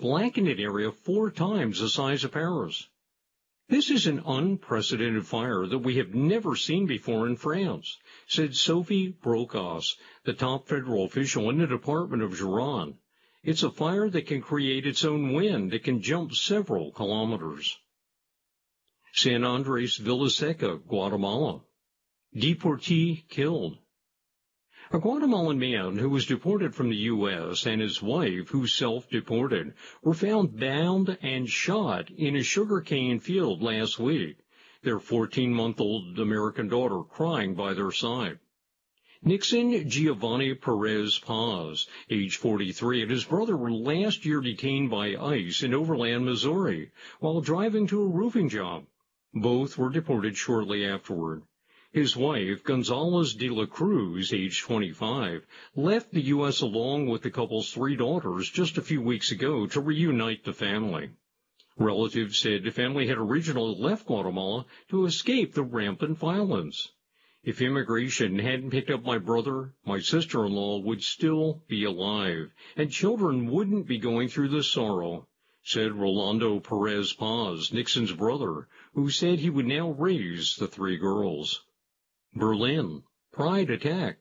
blackened an area 4 times the size of Paris. This is an unprecedented fire that we have never seen before in France, said Sophie Brocas, the top federal official in the Department of Gironde. It's a fire that can create its own wind that can jump several kilometers. San Andres Villaseca, Guatemala. Deportee killed. A Guatemalan man who was deported from the U.S. and his wife, who self-deported, were found bound and shot in a sugarcane field last week, their 14-month-old American daughter crying by their side. Nixon Giovanni Perez Paz, age 43, and his brother were last year detained by ICE in Overland, Missouri, while driving to a roofing job. Both were deported shortly afterward. His wife, Gonzalez de la Cruz, age 25, left the U.S. along with the couple's 3 daughters just a few weeks ago to reunite the family. Relatives said the family had originally left Guatemala to escape the rampant violence. If immigration hadn't picked up my brother, my sister-in-law would still be alive, and children wouldn't be going through this sorrow, said Rolando Perez Paz, Nixon's brother, who said he would now raise the 3 girls. Berlin, Pride attack.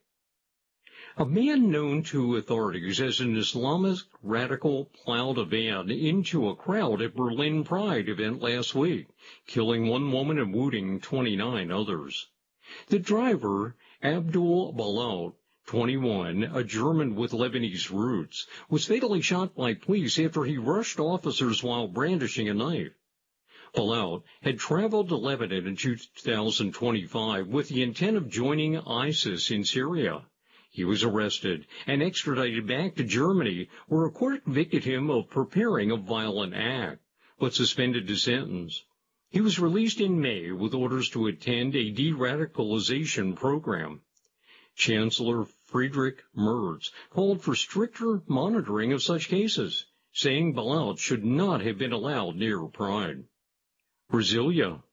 A man known to authorities as an Islamist radical plowed a van into a crowd at Berlin Pride event last week, killing 1 woman and wounding 29 others. The driver, Abdul Balaut, 21, a German with Lebanese roots, was fatally shot by police after he rushed officers while brandishing a knife. Balaut had traveled to Lebanon in 2025 with the intent of joining ISIS in Syria. He was arrested and extradited back to Germany, where a court convicted him of preparing a violent act, but suspended his sentence. He was released in May with orders to attend a de-radicalization program. Chancellor Friedrich Merz called for stricter monitoring of such cases, saying Balaut should not have been allowed near Pride. Brasilia.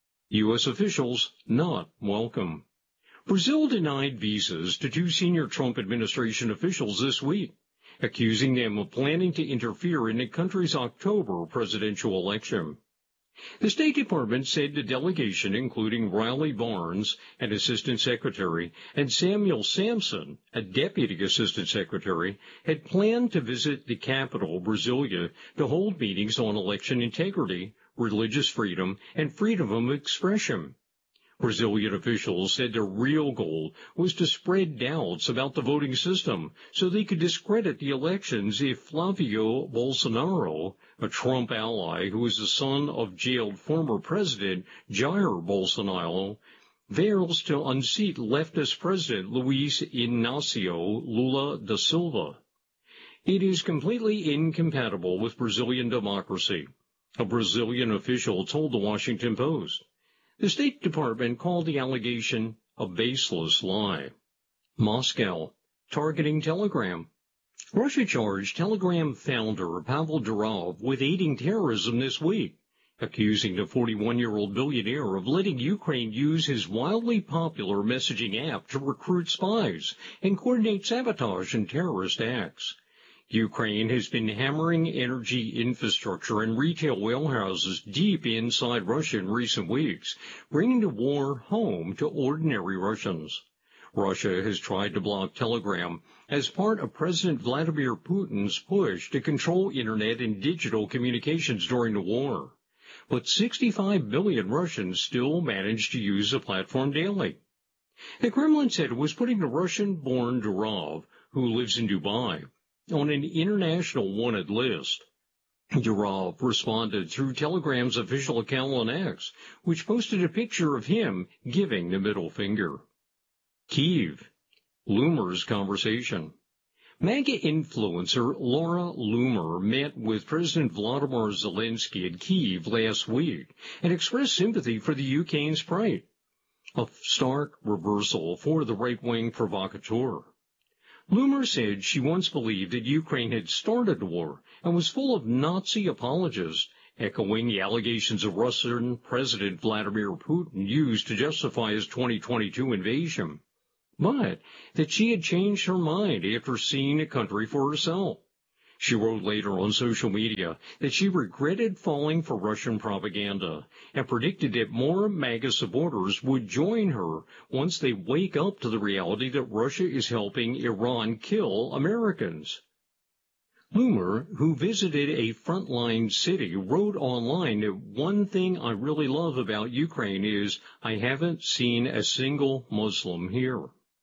U.S. officials not welcome. Brazil denied visas to 2 senior Trump administration officials this week, accusing them of planning to interfere in the country's October presidential election. The State Department said the delegation, including Riley Barnes, an assistant secretary, and Samuel Sampson, a deputy assistant secretary, had planned to visit the capital, Brasilia, to hold meetings on election integrity, religious freedom, and freedom of expression. Brazilian officials said their real goal was to spread doubts about the voting system so they could discredit the elections if Flavio Bolsonaro, a Trump ally who is the son of jailed former President Jair Bolsonaro, fails to unseat leftist President Luiz Inácio Lula da Silva. It is completely incompatible with Brazilian democracy, a Brazilian official told the Washington Post. The State Department called the allegation a baseless lie. Moscow, targeting Telegram. Russia charged Telegram founder Pavel Durov with aiding terrorism this week, accusing the 41-year-old billionaire of letting Ukraine use his wildly popular messaging app to recruit spies and coordinate sabotage and terrorist acts. Ukraine has been hammering energy infrastructure and retail warehouses deep inside Russia in recent weeks, bringing the war home to ordinary Russians. Russia has tried to block Telegram as part of President Vladimir Putin's push to control Internet and digital communications during the war. But 65 million Russians still manage to use the platform daily. The Kremlin said it was putting the Russian-born Durov, who lives in Dubai, on an international wanted list. Durov responded through Telegram's official account on X, which posted a picture of him giving the middle finger. Kyiv. Loomer's conversation. MAGA influencer Laura Loomer met with President Volodymyr Zelensky at Kyiv last week and expressed sympathy for the Ukraine's plight, a stark reversal for the right-wing provocateur. Loomer said she once believed that Ukraine had started the war and was full of Nazi apologists, echoing the allegations of Russian President Vladimir Putin used to justify his 2022 invasion, but that she had changed her mind after seeing the country for herself. She wrote later on social media that she regretted falling for Russian propaganda and predicted that more MAGA supporters would join her once they wake up to the reality that Russia is helping Iran kill Americans. Loomer, who visited a frontline city, wrote online that one thing I really love about Ukraine is I haven't seen a single Muslim here.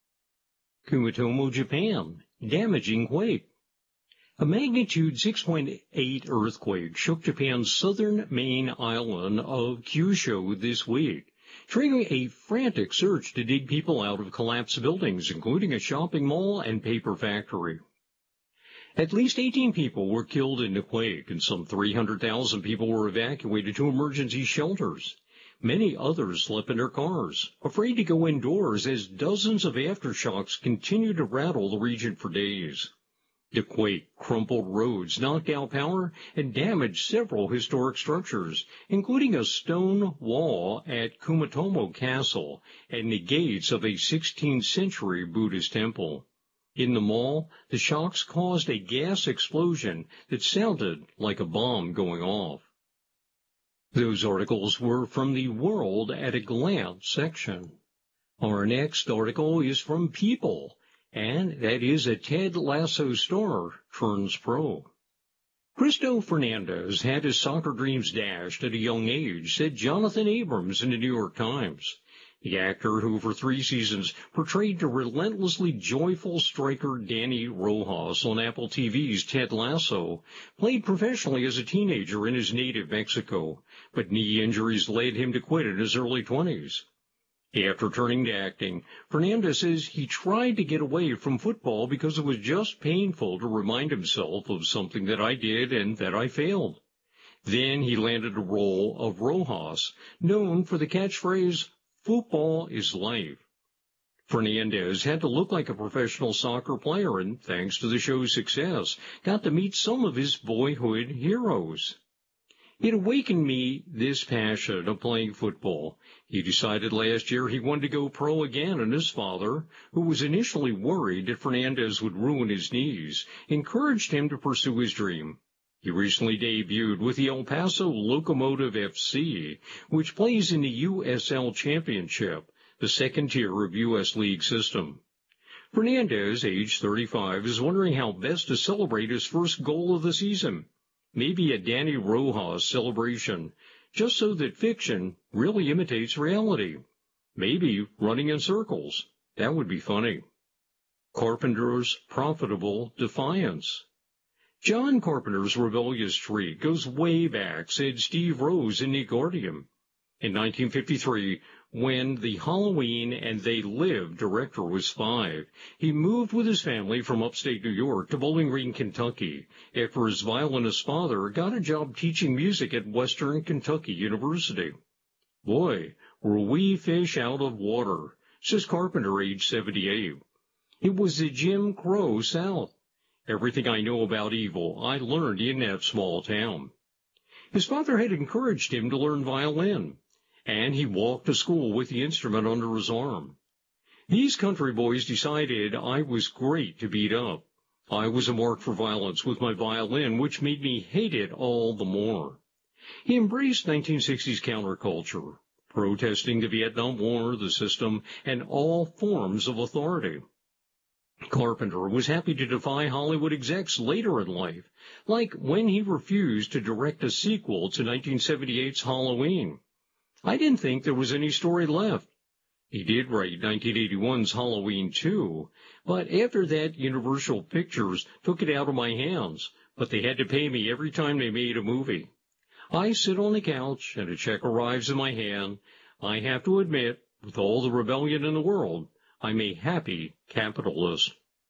Kumitomo, Japan, damaging quake. A magnitude 6.8 earthquake shook Japan's southern main island of Kyushu this week, triggering a frantic search to dig people out of collapsed buildings, including a shopping mall and paper factory. At least 18 people were killed in the quake, and some 300,000 people were evacuated to emergency shelters. Many others slept in their cars, afraid to go indoors as dozens of aftershocks continued to rattle the region for days. The quake crumpled roads, knocked out power, and damaged several historic structures, including a stone wall at Kumitomo Castle and the gates of a 16th century Buddhist temple. In the mall, the shocks caused a gas explosion that sounded like a bomb going off. Those articles were from the World at a Glance section. Our next article is from People, and that is a Ted Lasso star turns pro. Cristo Fernandez had his soccer dreams dashed at a young age, said Jonathan Abrams in the New York Times. The actor, who for 3 seasons portrayed the relentlessly joyful striker Danny Rojas on Apple TV's Ted Lasso, played professionally as a teenager in his native Mexico, but knee injuries led him to quit in his early 20s. After turning to acting, Fernandez says he tried to get away from football because it was just painful to remind himself of something that I did and that I failed. Then he landed the role of Rojas, known for the catchphrase, "Football is life." Fernandez had to look like a professional soccer player and, thanks to the show's success, got to meet some of his boyhood heroes. It awakened me this passion of playing football. He decided last year he wanted to go pro again, and his father, who was initially worried that Fernandez would ruin his knees, encouraged him to pursue his dream. He recently debuted with the El Paso Locomotive FC, which plays in the USL Championship, the second tier of U.S. League system. Fernandez, age 35, is wondering how best to celebrate his first goal of the season. Maybe a Danny Rojas celebration, just so that fiction really imitates reality. Maybe running in circles. That would be funny. Carpenter's profitable defiance. John Carpenter's rebellious streak goes way back, said Steve Rose in The Guardian. In 1953, when the Halloween and They Live director was 5, he moved with his family from upstate New York to Bowling Green, Kentucky, after his violinist father got a job teaching music at Western Kentucky University. Boy, were we fish out of water, says Carpenter, age 78. It was the Jim Crow South. Everything I know about evil I learned in that small town. His father had encouraged him to learn violin, and he walked to school with the instrument under his arm. These country boys decided I was great to beat up. I was a mark for violence with my violin, which made me hate it all the more. He embraced 1960s counterculture, protesting the Vietnam War, the system, and all forms of authority. Carpenter was happy to defy Hollywood execs later in life, like when he refused to direct a sequel to 1978's Halloween. I didn't think there was any story left. He did write 1981's Halloween 2, but after that Universal Pictures took it out of my hands, but they had to pay me every time they made a movie. I sit on the couch and a check arrives in my hand. I have to admit, with all the rebellion in the world, I'm a happy capitalist.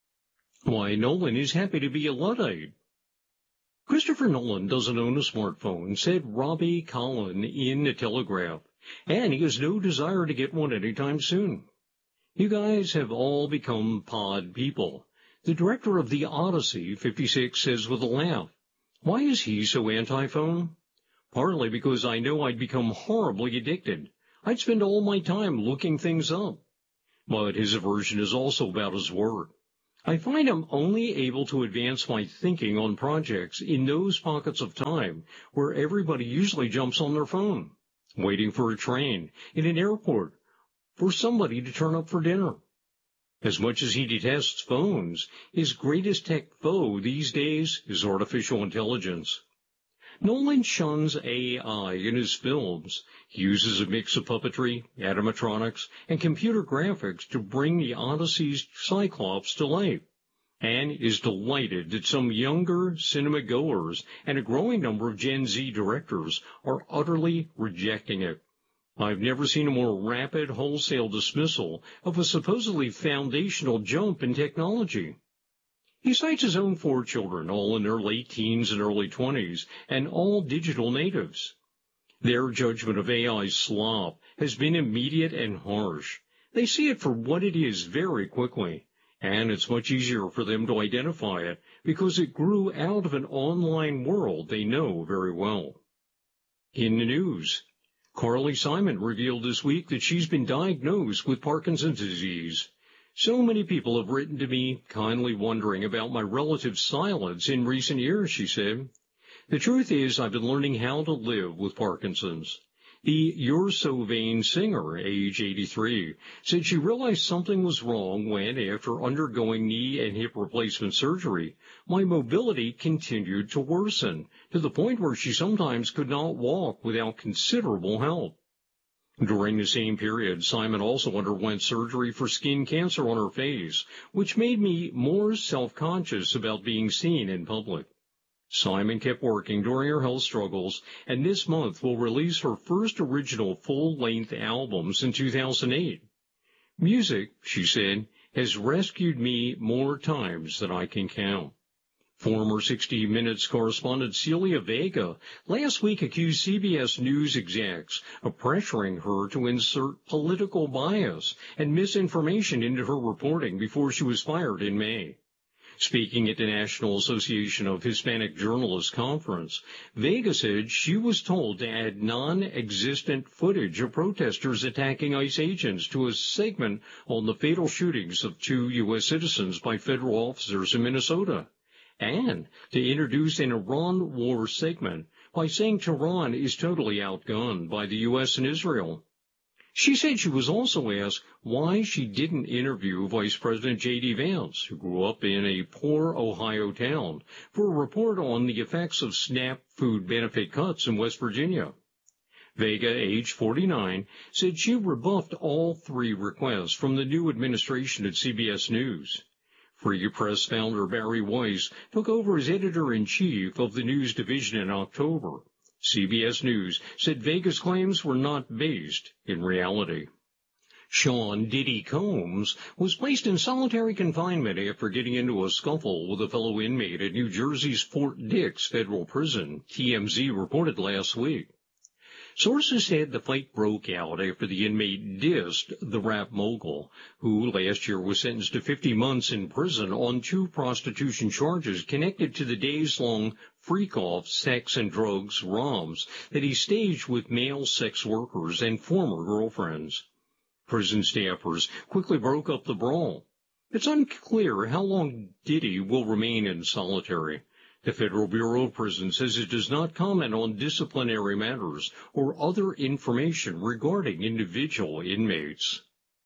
Why, Nolan is happy to be a Luddite. Christopher Nolan doesn't own a smartphone, said Robbie Collin in The Telegraph, and he has no desire to get one anytime soon. You guys have all become pod people. The director of The Odyssey, 56, says with a laugh, why is he so anti-phone? Partly because I know I'd become horribly addicted. I'd spend all my time looking things up. But his aversion is also about his work. I find I'm only able to advance my thinking on projects in those pockets of time where everybody usually jumps on their phone, waiting for a train, in an airport, for somebody to turn up for dinner. As much as he detests phones, his greatest tech foe these days is artificial intelligence. Nolan shuns AI in his films. He uses a mix of puppetry, animatronics, and computer graphics to bring the Odyssey's Cyclops to life, and is delighted that some younger cinema goers and a growing number of Gen Z directors are utterly rejecting it. I've never seen a more rapid wholesale dismissal of a supposedly foundational jump in technology. He cites his own 4 children, all in their late teens and early 20s, and all digital natives. Their judgment of AI slop has been immediate and harsh. They see it for what it is very quickly, and it's much easier for them to identify it because it grew out of an online world they know very well. In the news, Carly Simon revealed this week that she's been diagnosed with Parkinson's disease. So many people have written to me kindly wondering about my relative silence in recent years, she said. The truth is I've been learning how to live with Parkinson's. The You're So Vain singer, age 83, said she realized something was wrong when, after undergoing knee and hip replacement surgery, my mobility continued to worsen, to the point where she sometimes could not walk without considerable help. During the same period, Simon also underwent surgery for skin cancer on her face, which made me more self-conscious about being seen in public. Simon kept working during her health struggles, and this month will release her first original full-length album since 2008. Music, she said, has rescued me more times than I can count. Former 60 Minutes correspondent Celia Vega last week accused CBS News execs of pressuring her to insert political bias and misinformation into her reporting before she was fired in May. Speaking at the National Association of Hispanic Journalists conference, Vega said she was told to add non-existent footage of protesters attacking ICE agents to a segment on the fatal shootings of 2 U.S. citizens by federal officers in Minnesota, and to introduce an Iran war segment by saying Tehran is totally outgunned by the U.S. and Israel. She said she was also asked why she didn't interview Vice President J.D. Vance, who grew up in a poor Ohio town, for a report on the effects of SNAP food benefit cuts in West Virginia. Vega, age 49, said she rebuffed all 3 requests from the new administration at CBS News. Free Press founder Barry Weiss took over as editor-in-chief of the news division in October. CBS News said Vega's claims were not based in reality. Sean Diddy Combs was placed in solitary confinement after getting into a scuffle with a fellow inmate at New Jersey's Fort Dix Federal Prison, TMZ reported last week. Sources said the fight broke out after the inmate dissed the rap mogul, who last year was sentenced to 50 months in prison on 2 prostitution charges connected to the days-long freak-off sex and drugs ROMs that he staged with male sex workers and former girlfriends. Prison staffers quickly broke up the brawl. It's unclear how long Diddy will remain in solitary. The Federal Bureau of Prisons says it does not comment on disciplinary matters or other information regarding individual inmates.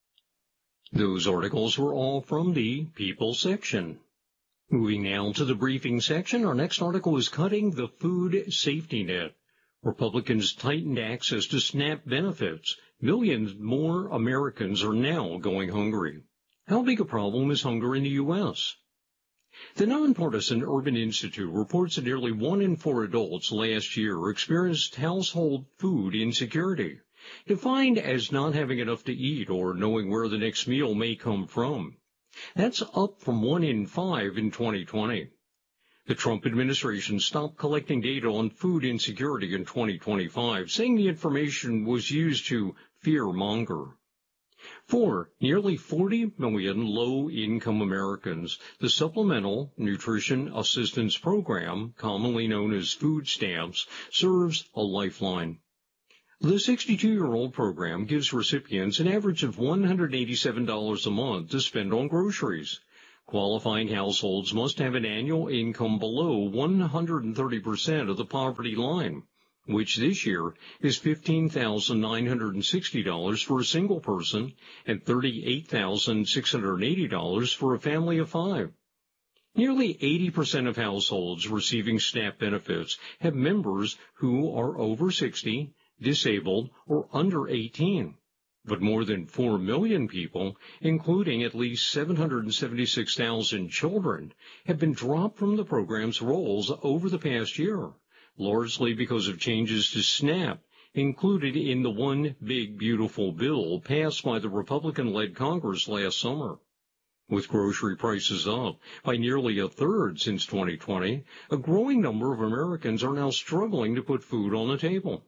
Those articles were all from the People section. Moving now to the briefing section, our next article is Cutting the Food Safety Net. Republicans tightened access to SNAP benefits. Millions more Americans are now going hungry. How big a problem is hunger in the U.S.? The nonpartisan Urban Institute reports that nearly 1 in 4 adults last year experienced household food insecurity, defined as not having enough to eat or knowing where the next meal may come from. That's up from 1 in 5 in 2020. The Trump administration stopped collecting data on food insecurity in 2025, saying the information was used to fear-monger. For nearly 40 million low-income Americans, the Supplemental Nutrition Assistance Program, commonly known as food stamps, serves a lifeline. The 62-year-old program gives recipients an average of $187 a month to spend on groceries. Qualifying households must have an annual income below 130% of the poverty line, which this year is $15,960 for a single person and $38,680 for a family of 5. Nearly 80% of households receiving SNAP benefits have members who are over 60, disabled, or under 18. But more than 4 million people, including at least 776,000 children, have been dropped from the program's rolls over the past year, largely because of changes to SNAP included in the One Big Beautiful Bill passed by the Republican-led Congress last summer. With grocery prices up by nearly a third since 2020, a growing number of Americans are now struggling to put food on the table.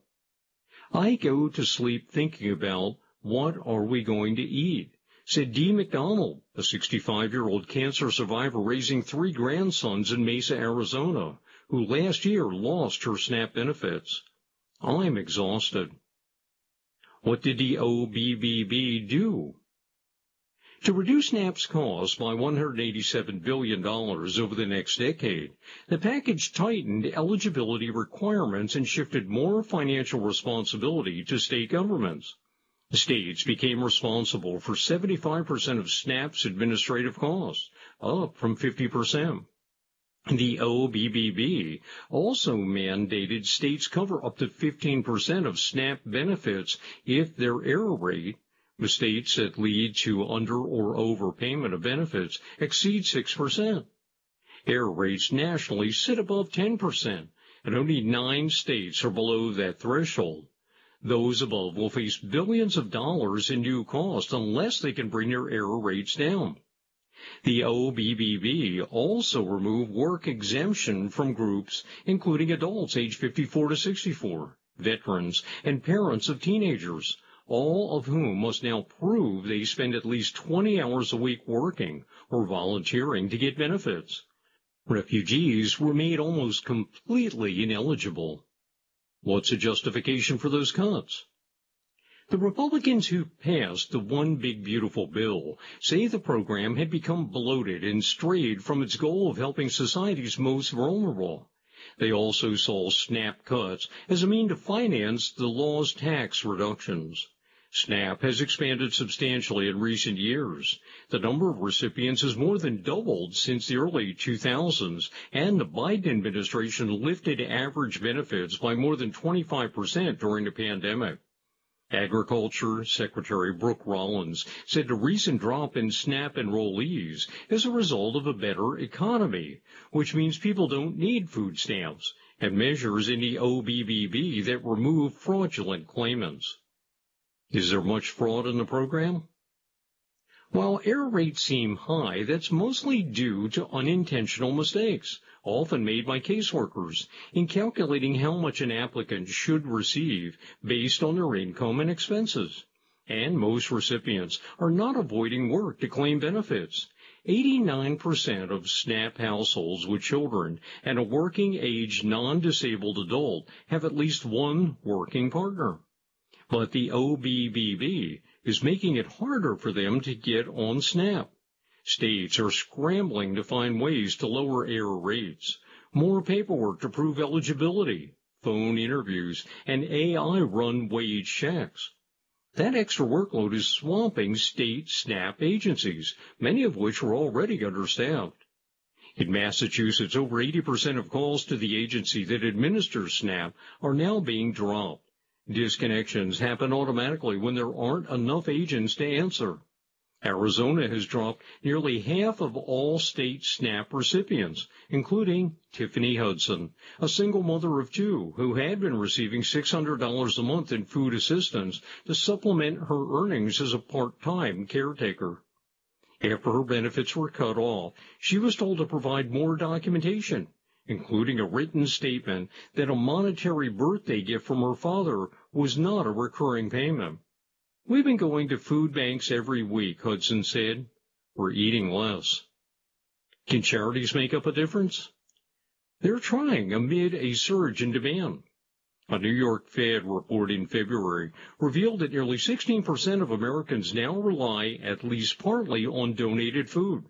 I go to sleep thinking about what are we going to eat, said Dee McDonald, a 65-year-old cancer survivor raising 3 grandsons in Mesa, Arizona, who last year lost her SNAP benefits. I'm exhausted. What did the OBBB do? To reduce SNAP's cost by $187 billion over the next decade, the package tightened eligibility requirements and shifted more financial responsibility to state governments. States became responsible for 75% of SNAP's administrative costs, up from 50%. The OBBB also mandated states cover up to 15% of SNAP benefits if their error rate, mistakes that lead to under or overpayment of benefits, exceed 6%. Error rates nationally sit above 10%, and only 9 states are below that threshold. Those above will face billions of dollars in new costs unless they can bring their error rates down. The OBBB also removed work exemption from groups including adults age 54 to 64, veterans, and parents of teenagers, all of whom must now prove they spend at least 20 hours a week working or volunteering to get benefits. Refugees were made almost completely ineligible. What's the justification for those cuts? The Republicans who passed the One Big Beautiful Bill say the program had become bloated and strayed from its goal of helping society's most vulnerable. They also saw SNAP cuts as a means to finance the law's tax reductions. SNAP has expanded substantially in recent years. The number of recipients has more than doubled since the early 2000s, and the Biden administration lifted average benefits by more than 25% during the pandemic. Agriculture Secretary Brooke Rollins said the recent drop in SNAP enrollees is a result of a better economy, which means people don't need food stamps, and measures in the OBBB that remove fraudulent claimants. Is there much fraud in the program? While error rates seem high, that's mostly due to unintentional mistakes, often made by caseworkers, in calculating how much an applicant should receive based on their income and expenses. And most recipients are not avoiding work to claim benefits. 89% of SNAP households with children and a working-age non-disabled adult have at least one working partner. But the OBBB is making it harder for them to get on SNAP. States are scrambling to find ways to lower error rates, more paperwork to prove eligibility, phone interviews, and AI-run wage checks. That extra workload is swamping state SNAP agencies, many of which are already understaffed. In Massachusetts, over 80% of calls to the agency that administers SNAP are now being dropped. Disconnections happen automatically when there aren't enough agents to answer. Arizona has dropped nearly half of all state SNAP recipients, including Tiffany Hudson, a single mother of 2 who had been receiving $600 a month in food assistance to supplement her earnings as a part-time caretaker. After her benefits were cut off, she was told to provide more documentation, including a written statement that a monetary birthday gift from her father was not a recurring payment. We've been going to food banks every week, Hudson said. We're eating less. Can charities make up a difference? They're trying amid a surge in demand. A New York Fed report in February revealed that nearly 16% of Americans now rely at least partly on donated food.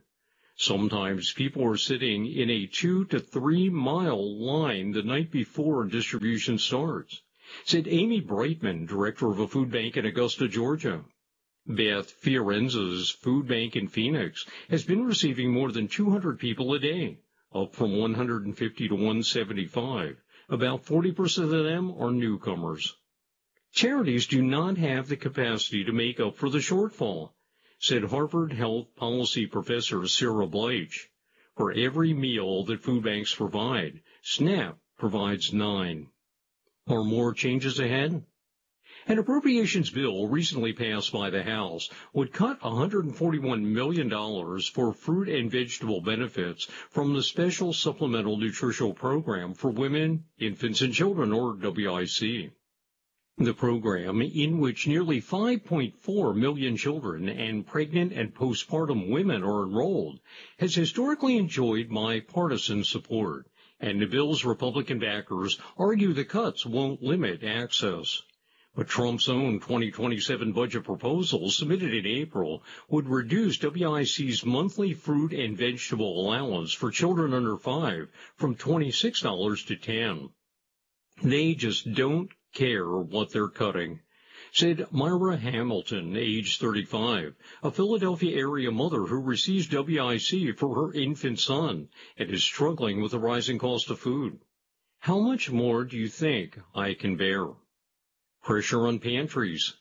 Sometimes people are sitting in a 2 to 3 mile line the night before distribution starts, said Amy Brightman, director of a food bank in Augusta, Georgia. Beth Fiorenza's food bank in Phoenix has been receiving more than 200 people a day, up from 150 to 175. About 40% of them are newcomers. Charities do not have the capacity to make up for the shortfall, said Harvard Health Policy Professor Sarah Bleich. For every meal that food banks provide, SNAP provides 9. Are more changes ahead? An appropriations bill recently passed by the House would cut $141 million for fruit and vegetable benefits from the Special Supplemental Nutritional Program for Women, Infants, and Children, or WIC. The program, in which nearly 5.4 million children and pregnant and postpartum women are enrolled, has historically enjoyed bipartisan support, and the bill's Republican backers argue the cuts won't limit access. But Trump's own 2027 budget proposal, submitted in April, would reduce WIC's monthly fruit and vegetable allowance for children under 5 from $26 to $10. They just don't care what they're cutting, said Myra Hamilton, age 35, a Philadelphia area mother who receives WIC for her infant son and is struggling with the rising cost of food. How much more do you think I can bear? Pressure on pantries.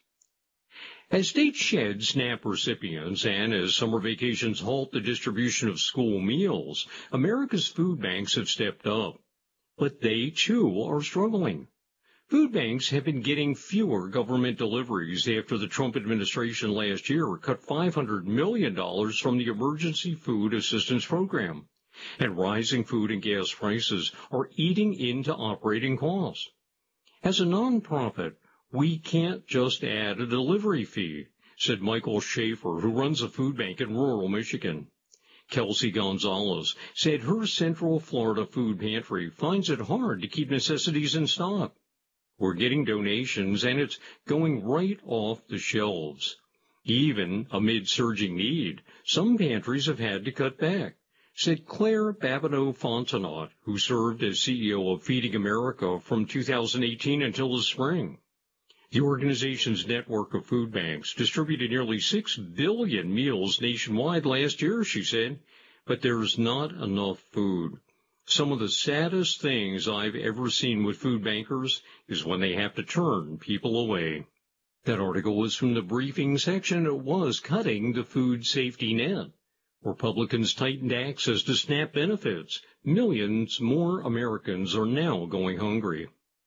As states shed SNAP recipients and as summer vacations halt the distribution of school meals, America's food banks have stepped up. But they, too, are struggling. Food banks have been getting fewer government deliveries after the Trump administration last year cut $500 million from the Emergency Food Assistance Program, and rising food and gas prices are eating into operating costs. As a nonprofit, we can't just add a delivery fee, said Michael Schaefer, who runs a food bank in rural Michigan. Kelsey Gonzalez said her Central Florida food pantry finds it hard to keep necessities in stock. We're getting donations, and it's going right off the shelves. Even amid surging need, some pantries have had to cut back, said Claire Babineau-Fontenot, who served as CEO of Feeding America from 2018 until the spring. The organization's network of food banks distributed nearly 6 billion meals nationwide last year, she said, but there's not enough food. Some of the saddest things I've ever seen with food bankers is when they have to turn people away. That article was from the briefing section. It was cutting the food safety net. Republicans tightened access to SNAP benefits. Millions more Americans are now going hungry.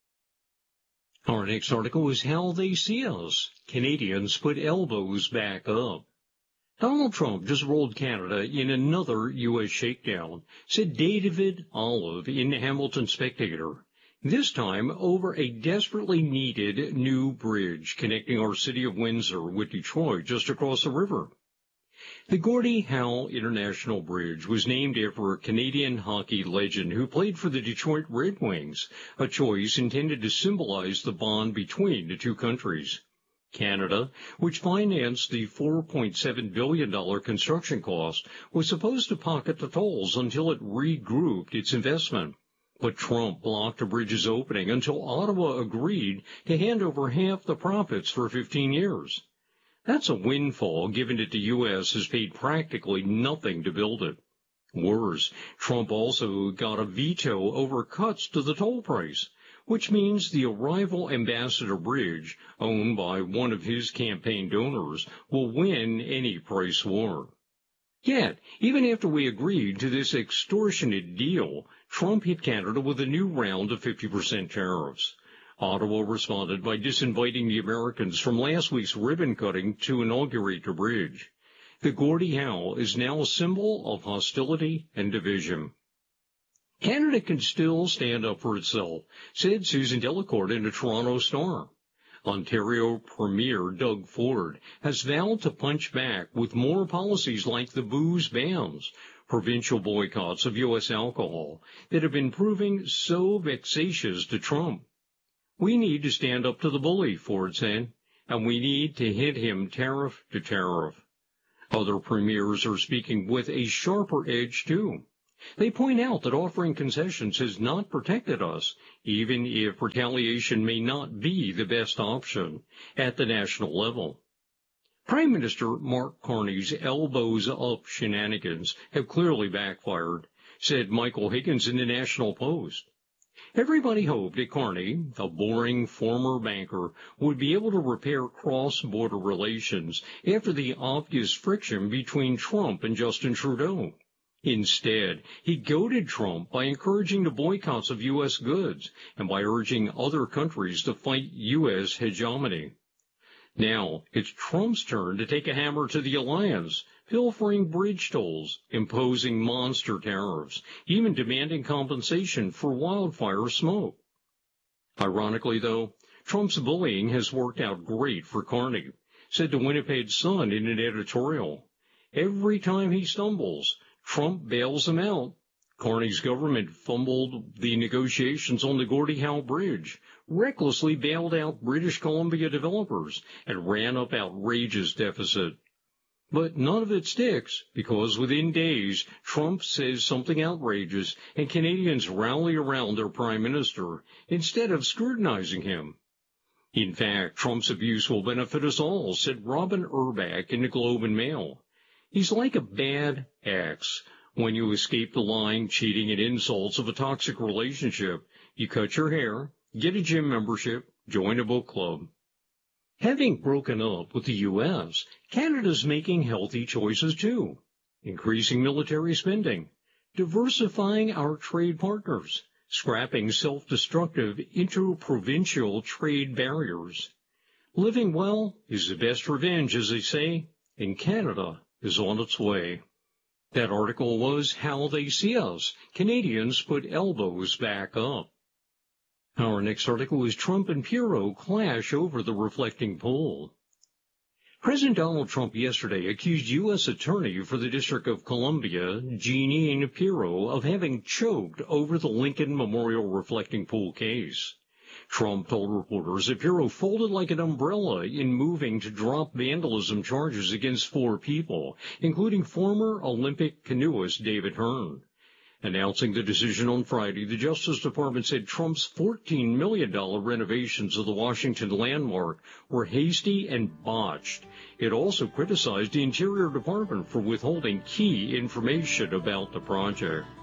Our next article is how they see us. Canadians put elbows back up. Donald Trump just rolled Canada in another U.S. shakedown, said David Olive in the Hamilton Spectator, this time over a desperately needed new bridge connecting our city of Windsor with Detroit just across the river. The Gordie Howe International Bridge was named after a Canadian hockey legend who played for the Detroit Red Wings, a choice intended to symbolize the bond between the two countries. Canada, which financed the $4.7 billion construction cost, was supposed to pocket the tolls until it regrouped its investment. But Trump blocked the bridge's opening until Ottawa agreed to hand over half the profits for 15 years. That's a windfall, given that the U.S. has paid practically nothing to build it. Worse, Trump also got a veto over cuts to the toll price, which means the Arrival Ambassador Bridge, owned by one of his campaign donors, will win any price war. Yet, even after we agreed to this extortionate deal, Trump hit Canada with a new round of 50% tariffs. Ottawa responded by disinviting the Americans from last week's ribbon-cutting to inaugurate the bridge. The Gordie Howe is now a symbol of hostility and division. Canada can still stand up for itself, said Susan Delacourt in the Toronto Star. Ontario Premier Doug Ford has vowed to punch back with more policies like the booze bans, provincial boycotts of U.S. alcohol, that have been proving so vexatious to Trump. We need to stand up to the bully, Ford said, and we need to hit him tariff to tariff. Other premiers are speaking with a sharper edge, too. They point out that offering concessions has not protected us, even if retaliation may not be the best option at the national level. Prime Minister Mark Carney's elbows-up shenanigans have clearly backfired, said Michael Higgins in the National Post. Everybody hoped that Carney, a boring former banker, would be able to repair cross-border relations after the obvious friction between Trump and Justin Trudeau. Instead, he goaded Trump by encouraging the boycotts of U.S. goods and by urging other countries to fight U.S. hegemony. Now, it's Trump's turn to take a hammer to the alliance, pilfering bridge tolls, imposing monster tariffs, even demanding compensation for wildfire smoke. Ironically, though, Trump's bullying has worked out great for Carney, said the Winnipeg Sun in an editorial. Every time he stumbles, Trump bails him out. Carney's government fumbled the negotiations on the Gordie Howe Bridge, recklessly bailed out British Columbia developers, and ran up outrageous deficit. But none of it sticks, because within days, Trump says something outrageous, and Canadians rally around their prime minister instead of scrutinizing him. In fact, Trump's abuse will benefit us all, said Robin Urbach in the Globe and Mail. He's like a bad ex. When you escape the lying, cheating, and insults of a toxic relationship, you cut your hair, get a gym membership, join a book club. Having broken up with the U.S., Canada's making healthy choices too, increasing military spending, diversifying our trade partners, scrapping self-destructive interprovincial trade barriers. Living well is the best revenge, as they say, and Canada is on its way. That article was How They See Us. Canadians Put Elbows Back Up. Our next article is Trump and Pirro clash over the reflecting poll. President Donald Trump yesterday accused U.S. Attorney for the District of Columbia, Jeanine Pirro, of having choked over the Lincoln Memorial reflecting pool case. Trump told reporters that Pirro folded like an umbrella in moving to drop vandalism charges against 4 people, including former Olympic canoeist David Hearn. Announcing the decision on Friday, the Justice Department said Trump's $14 million renovations of the Washington landmark were hasty and botched. It also criticized the Interior Department for withholding key information about the project.